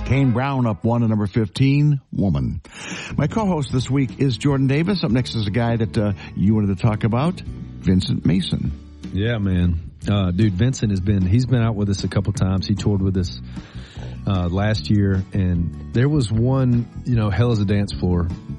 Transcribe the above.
Kane Brown up 1 at number 15, Woman. My co-host this week is Jordan Davis. Up next is a guy that you wanted to talk about, Vincent Mason. Yeah, man. Dude, Vincent he's been out with us a couple times. He toured with us last year, and there was one, Hell is a Dance Floor